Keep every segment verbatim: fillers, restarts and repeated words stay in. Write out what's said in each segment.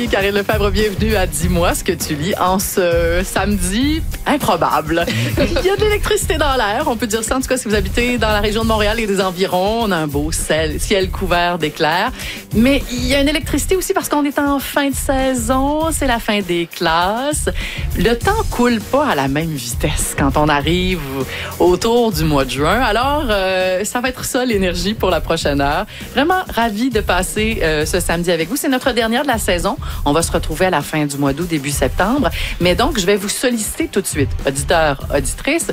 Merci, Karine Lefebvre. Bienvenue à Dis-moi ce que tu lis en ce samedi improbable. Il y a de l'électricité dans l'air, on peut dire ça. En tout cas, si vous habitez dans la région de Montréal et des environs, on a un beau ciel, ciel couvert d'éclairs. Mais il y a une électricité aussi parce qu'on est en fin de saison, c'est la fin des classes. Le temps coule pas à la même vitesse quand on arrive autour du mois de juin. Alors, euh, ça va être ça l'énergie pour la prochaine heure. Vraiment ravi de passer euh, ce samedi avec vous. C'est notre dernière de la saison. On va se retrouver à la fin du mois d'août, début septembre. Mais donc, je vais vous solliciter tout de suite, auditeurs, auditrices.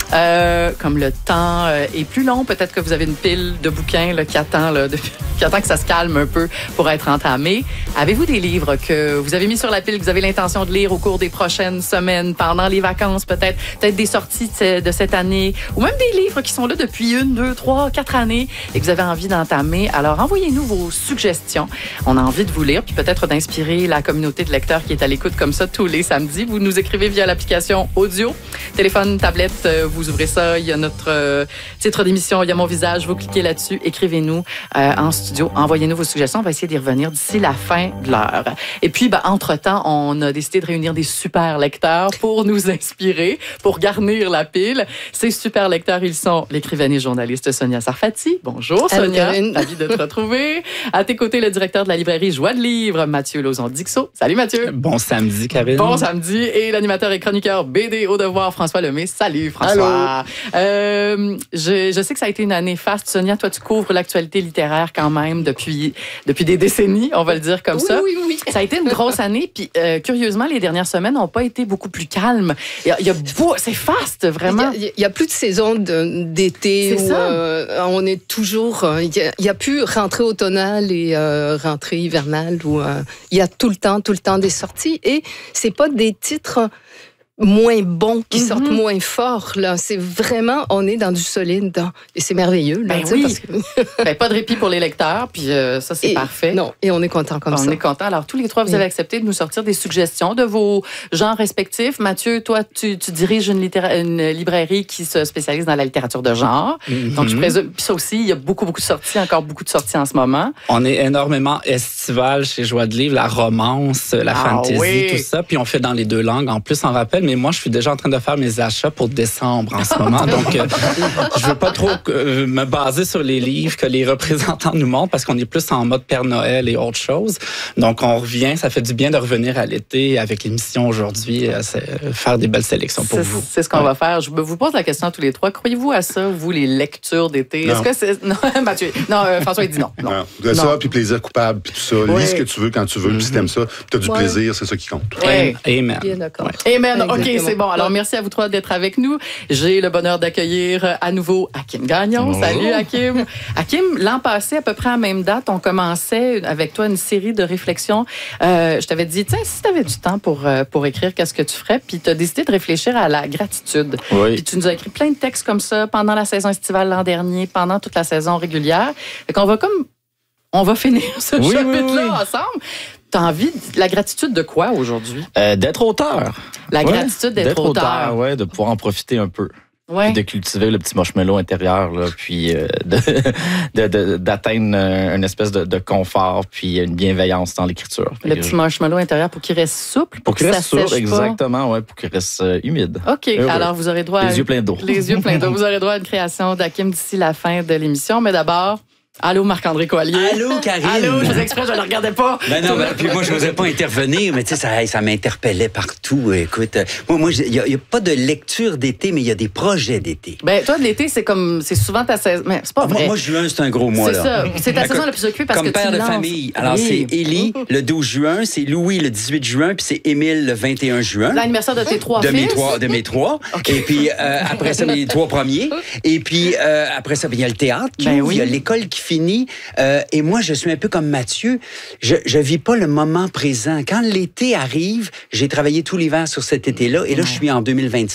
Euh, comme le temps euh, est plus long, peut-être que vous avez une pile de bouquins là, qui attend là, de, qui attend que ça se calme un peu pour être entamé. Avez-vous des livres que vous avez mis sur la pile, que vous avez l'intention de lire au cours des prochaines semaines, pendant les vacances peut-être, peut-être des sorties de cette année, ou même des livres qui sont là depuis une, deux, trois, quatre années et que vous avez envie d'entamer? Alors, envoyez-nous vos suggestions. On a envie de vous lire, puis peut-être d'inspirer la communauté de lecteurs qui est à l'écoute comme ça tous les samedis. Vous nous écrivez via l'application audio, téléphone, tablette, vous ouvrez ça, il y a notre euh, titre d'émission, il y a mon visage, vous cliquez là-dessus, écrivez-nous euh, en studio, envoyez-nous vos suggestions, on va essayer d'y revenir d'ici la fin de l'heure. Et puis, ben, entre-temps, on a décidé de réunir des super lecteurs pour nous inspirer, pour garnir la pile. Ces super lecteurs, ils sont l'écrivaine et journaliste Sonia Sarfati. Bonjour Sonia, ravi de te retrouver. À tes côtés, le directeur de la librairie Joie de Livre, Mathieu Lauzon-Dixot. Salut Mathieu. Bon samedi, Karine. Bon samedi. Et l'animateur et chroniqueur B D au devoir, François Lemay. Salut François. Euh, je, je sais que ça a été une année faste. Sonia, toi, tu couvres l'actualité littéraire quand même depuis, depuis des décennies, on va le dire comme oui, ça. Oui, oui, oui. Ça a été une grosse année. Puis, euh, curieusement, les dernières semaines n'ont pas été beaucoup plus calmes. Il y a, il y a beau, c'est faste, vraiment. Il n'y a, a plus de saison de, d'été c'est où ça. Euh, on est toujours... Il n'y a, a plus rentrée automnale et euh, rentrée hivernale où euh, il y a tout le temps, tout le temps des sorties. Et c'est pas des titres moins bons, qui mm-hmm. sortent moins forts. Là. C'est vraiment, on est dans du solide. Dans, et c'est merveilleux. Là, ben oui. Parce que... ben, pas de répit pour les lecteurs, puis euh, ça, c'est et, parfait. Non, et on est content comme on ça. On est content. Alors, tous les trois, vous oui. avez accepté de nous sortir des suggestions de vos genres respectifs. Mathieu, toi, tu, tu diriges une, littéra- une librairie qui se spécialise dans la littérature de genre. Mm-hmm. Donc, je présume, puis ça aussi, il y a beaucoup, beaucoup de sorties, encore beaucoup de sorties en ce moment. On est énormément estival chez Joie de Livre, la romance, la ah, fantasy, oui. tout ça. Puis on fait dans les deux langues. En plus, on rappelle, mais moi, je suis déjà en train de faire mes achats pour décembre en ce moment. Donc, euh, je veux pas trop euh, me baser sur les livres que les représentants nous montrent parce qu'on est plus en mode Père Noël et autre chose. Donc, on revient. Ça fait du bien de revenir à l'été avec l'émission aujourd'hui, euh, faire des belles sélections pour c'est, vous. C'est ce qu'on ouais. va faire. Je vous pose la question à tous les trois. Croyez-vous à ça, vous, les lectures d'été? Non. Est-ce que c'est... Non, Mathieu. Non, euh, François, il dit non. Non, non. non. Ça, puis plaisir coupable, puis tout ça. Ouais. Lis ce que tu veux quand tu veux, mm-hmm. puis si t'aimes ça, puis t'as du ouais. plaisir, c'est ça qui compte. Ouais. Amen. Bien d'accord. Ouais. Amen. OK, c'est bon. Alors, merci à vous trois d'être avec nous. J'ai le bonheur d'accueillir à nouveau Hakim Gagnon. Oh. Salut, Hakim. Hakim, l'an passé, à peu près à la même date, on commençait avec toi une série de réflexions. Euh, je t'avais dit, tiens, si tu avais du temps pour, euh, pour écrire, qu'est-ce que tu ferais? Puis tu as décidé de réfléchir à la gratitude. Oui. Puis tu nous as écrit plein de textes comme ça pendant la saison estivale l'an dernier, pendant toute la saison régulière. Fait qu'on va comme... On va finir ce oui, chapitre-là oui, oui. ensemble. T'as envie de la gratitude de quoi aujourd'hui? Euh, d'être auteur. La ouais. gratitude d'être, d'être auteur. auteur. Oui, de pouvoir en profiter un peu. Ouais. Puis de cultiver le petit marshmallow intérieur, là, puis euh, de, de, de, d'atteindre une espèce de, de confort, puis une bienveillance dans l'écriture. Le petit je... marshmallow intérieur pour qu'il reste souple, pour, pour qu'il reste souple, exactement, ouais, pour qu'il reste euh, humide. OK, Heureux. Alors vous aurez droit les à... yeux pleins d'eau. Les yeux pleins d'eau. Vous aurez droit à une création d'Hakim d'ici la fin de l'émission, mais d'abord... Allô, Marc-André Coallier. Allô, Karine. Allô, je vous exprès, je ne le regardais pas. Ben non, ben, puis moi, je n'osais pas intervenir, mais tu sais, ça, ça m'interpellait partout. Écoute, moi, moi, il n'y a, a pas de lecture d'été, mais il y a des projets d'été. Ben, toi, de l'été, c'est comme, c'est souvent ta saison, mais c'est pas vrai. Moi, moi juin, c'est un gros mois, c'est là. C'est ça. C'est ta saison la plus occupée parce comme que père tu de lances. famille. Alors, oui. c'est Élie, le douze juin, c'est Louis, le dix-huit juin, puis c'est Émile, le vingt et un juin. L'anniversaire de tes trois de fils. Mes trois, de mes trois. Okay. Et puis, euh, après ça, mes trois premiers. Et puis, euh, après ça, il y a le théâtre qui ben ouvre, oui. il y a l'école qui finit. Euh, et moi, je suis un peu comme Mathieu. Je ne vis pas le moment présent. Quand l'été arrive, j'ai travaillé tout l'hiver sur cet été-là. Et là, ouais. je suis en deux mille vingt-sept.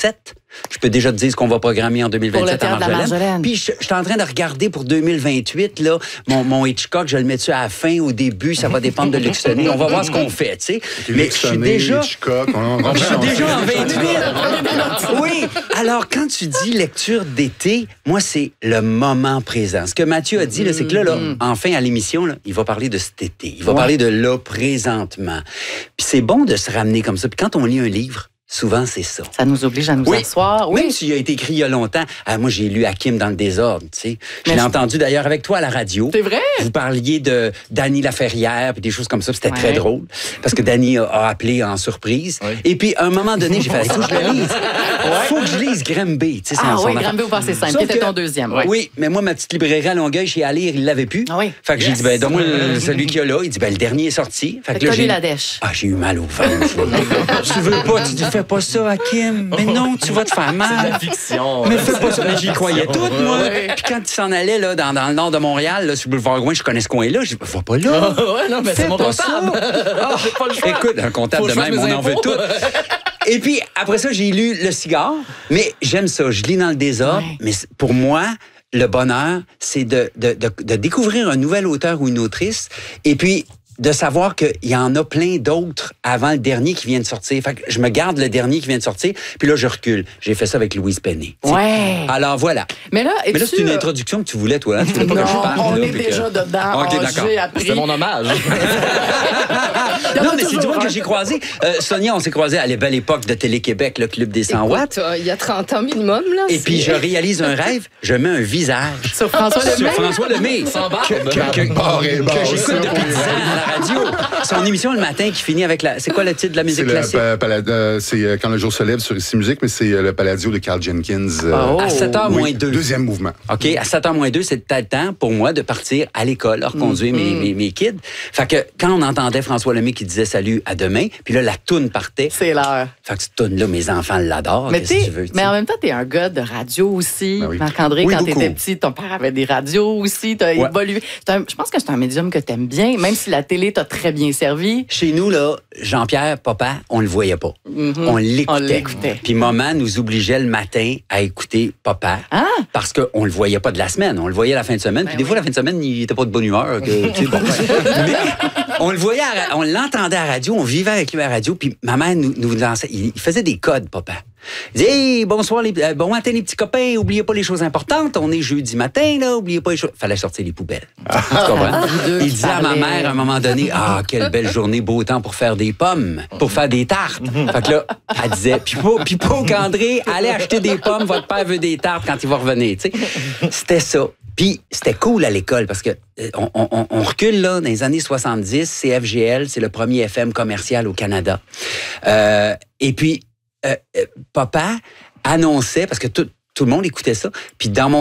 Je peux déjà te dire ce qu'on va programmer en deux mille vingt-sept pour le à théâtre de la Marjolaine. Marjolaine. Puis je, je suis en train de regarder pour deux mille vingt-huit, là, mon, mon Hitchcock, je le mets-tu à la fin, au début, ça va dépendre de Luxonné. On va voir ce qu'on fait, tu sais. Mais je suis déjà... Hitchcock, on, on, Je suis on- déjà en vingt-huit. Oui. Alors, quand tu dis lecture d'été, moi, c'est le moment présent. Ce que Mathieu a dit, là, c'est que là, là, enfin, à l'émission, là, il va parler de cet été. Il va Ouais. parler de là, présentement. Puis c'est bon de se ramener comme ça. Puis quand on lit un livre, souvent, c'est ça. Ça nous oblige à nous Oui. asseoir. Même Oui. s'il a été écrit il y a longtemps. Ah, moi, j'ai lu Hakim dans le désordre, tu sais. Je Mais l'ai je- entendu d'ailleurs avec toi à la radio. C'est vrai? Vous parliez de Dany Laferrière puis des choses comme ça. Puis C'était Ouais. très drôle parce que Dany a, a appelé en surprise. Oui. Et puis, à un moment donné, j'ai fait, il faut que je le lise. faut que je lise Grimby. Tu sais, c'est Ah son oui, affaire. Granby au passé simple, Sauf qui était que- ton deuxième. Ouais. Oui, mais moi, ma petite librairie à Longueuil, chez Alire, il l'avait plus. Ah oui. Fait que j'ai Yes. dit, ben, donne-moi le- celui qu'il y a là. Il dit, ben, le dernier est sorti. Fait Fait que que là, t'as lu j'ai. la dèche. Ah, j'ai eu mal au ventre. Tu veux pas, tu dis, fais pas ça, Hakim. Mais non, tu vas te faire C'est de la mal. fiction. Mais fais pas ça. Mais j'y croyais tout, moi. Ouais. Puis quand il s'en allait là, dans, dans le nord de Montréal, là, sur le boulevard Gouin, je connais ce coin-là. Je dis, va pas là. ouais, non, mais Fais c'est mon pas ça. comptable. Ah, pas le choix. écoute, un comptable Faut de que je même, fasse on mes en veut impôts. tout. Et puis, après ça, j'ai lu Le Cigare. Mais j'aime ça. Je lis dans le désordre. Ouais. Mais c'est- pour moi, le bonheur, c'est de, de, de, de découvrir un nouvel auteur ou une autrice. Et puis, de savoir qu'il y en a plein d'autres avant le dernier qui vient de sortir. Fait que je me garde le dernier qui vient de sortir, puis là, je recule. J'ai fait ça avec Louise Penny. tu sais. Ouais. Alors, voilà. Mais là, Mais là, es-tu, c'est une euh, introduction que tu voulais, toi. Hein? Tu voulais pas que je Non, parle, on là, est puis que- déjà dedans. OK, Ah, d'accord. j'ai appris. C'était mon hommage. Il y en a Non, mais c'est toujours du monde un. que j'ai croisé. Euh, Sonia, on s'est croisé à la belle époque de Télé-Québec, le Club des cent watts. Écoute, euh, il y a trente ans minimum, là. Et c'est- puis, je réalise un rêve, je mets un visage Sur François sur Lemay. François Lemay. Sans barbe. Que, que, que- Barre et barre, que j'écoute ça, depuis pour dix ans à la radio. Son émission le matin qui finit avec la... C'est quoi le titre de la C'est musique le classique? pa- pala- euh, c'est euh, Quand le jour se lève sur Ici Musique, mais c'est euh, le Palladio de Carl Jenkins. euh, Oh. À sept heures oui, moins deux. Deuxième mouvement. OK, à sept heures moins deux, c'était le temps pour moi de partir à l'école, reconduire mes, mes, mes kids. Fait que quand on entendait François Lemay qui disait salut, à demain, puis là, la toune partait. C'est l'heure. Fait que cette toune-là, mes enfants l'adorent. Mais, Qu'est-ce t'es- que tu veux? tu mais sais. en même temps, t'es un gars de radio aussi. Ben oui. Marc-André, Oui, quand beaucoup. t'étais petit, ton père avait des radios aussi. T'as Ouais. évolué. C'est un- je pense que c'est un médium que t'aimes bien, même si la télé t'a très bien servi. Chez nous, là, Jean-Pierre, papa, on le voyait pas. Mhm. On l'écoutait. On l'écoutait. Puis maman nous obligeait le matin à écouter papa. Ah! Parce qu'on le voyait pas de la semaine. On le voyait la fin de semaine. Ben puis des fois, la fin de semaine, il était pas de bonne humeur. Que, tu sais, bon. Mais on le voyait, à ra- on l'entendait à la radio. On vivait avec lui à la radio. Puis ma mère nous, nous lançait. Il, il faisait des codes, papa. Il disait, hey, bonsoir, les, euh, bon matin, les petits copains. Oubliez pas les choses importantes. On est jeudi matin, là. Oubliez pas les choses. Fallait sortir les poubelles. Tu comprends? vous deux Il qui disait à ma parlaient. mère, à un moment donné, ah, quelle belle journée, beau temps pour faire des pommes, pour faire des tartes. Fait que là, elle disait, Pipo, Pipo, qu'André, allez acheter des pommes, votre père veut des tartes quand il va revenir, tu sais. C'était ça. Puis c'était cool à l'école parce que euh, on, on, on recule là dans les années soixante-dix, C F G L, c'est le premier F M commercial au Canada. Euh, et puis euh, euh, papa annonçait parce que tout tout le monde écoutait ça. Puis dans mon